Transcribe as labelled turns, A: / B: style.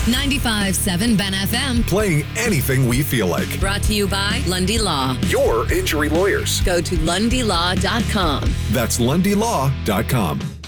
A: 95.7 Ben FM.
B: Playing anything we feel like.
A: Brought to you by Lundy Law.
B: Your injury lawyers.
A: Go to LundyLaw.com.
B: That's LundyLaw.com.